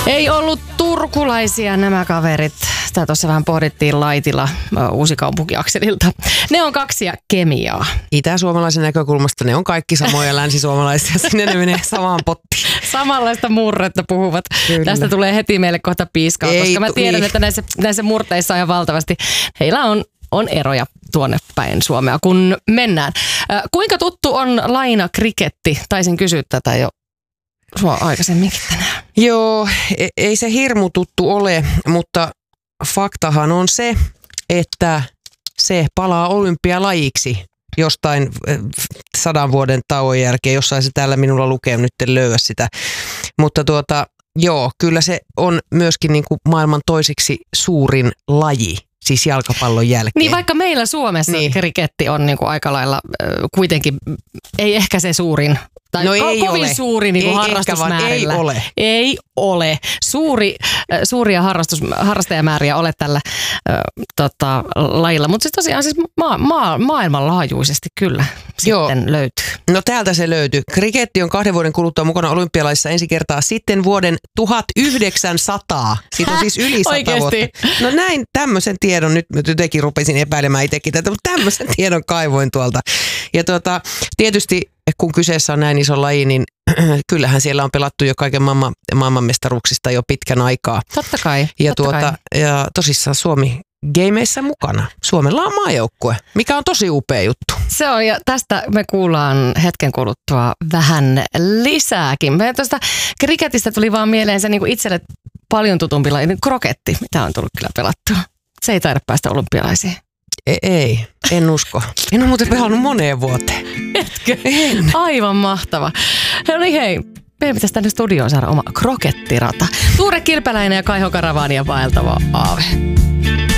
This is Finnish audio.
Ei ollut turkulaisia nämä kaverit. Sitä tuossa vähän pohdittiin Laitila Uusikaupunki-akselilta. Ne on kaksia kemiaa. Itä-suomalaisen näkökulmasta ne on kaikki samoja länsisuomalaisia. Sinne ne menee samaan pottiin. Samanlaista murretta puhuvat. Kyllä. Tästä tulee heti meille kohta piiskaa, koska mä tiedän, että näissä murteissa on ihan valtavasti. Heillä on eroja tuonne päin Suomea, kun mennään. Kuinka tuttu on lainakriketti? Taisin kysyä tätä jo sua aikaisemminkin tänään. Joo, ei se hirmu tuttu ole, mutta faktahan on se, että se palaa olympialajiksi jostain 100 vuoden tauon jälkeen. Jossain se täällä minulla lukee, nyt en löyä sitä. Mutta joo, kyllä se on myöskin niin kuin maailman toiseksi suurin laji. Siis jalkapallon jälkeen. Niin vaikka meillä Suomessa kriketti on niin kuin aika lailla kuitenkin, ei ehkä se suurin, tai no ei kovin ole. suuri niin kuin harrastusmäärillä. Ei ole. Suuria harrastajamääriä ole tällä lajilla, mutta siis tosiaan siis maailmanlaajuisesti kyllä sitten löytyy. No täältä se löytyy. Kriketti on 2 vuoden kuluttua mukana olympialaisissa ensi kertaa sitten vuoden 1900. Siitä on siis yli 100 vuotta. No näin, tämmöisen tiedon, nyt jotenkin rupesin epäilemään itsekin tätä, mutta tämmöisen tiedon kaivoin tuolta. Ja tietysti kun kyseessä on näin iso laji, niin kyllähän siellä on pelattu jo kaiken maailmanmestaruuksista jo pitkän aikaa. Totta kai. Ja tosissaan Suomi gameissa mukana. Suomella on maajoukkue, mikä on tosi upea juttu. Se on, ja tästä me kuullaan hetken kuluttua vähän lisääkin. Me tuosta kriketistä tuli vaan mieleen se niin kuin itselle paljon tutumpi laji, kroketti, mitä on tullut kyllä pelattua. Se ei taida päästä olympialaisiin. Ei, en usko. En ole muuten pelannut moneen vuoteen. Etkö? En. Aivan mahtava. No niin hei, meidän pitäisi tänne studioon saada oma krokettirata. Tuure Kilpeläinen ja Kaiho Karavani ja vaeltava Aave.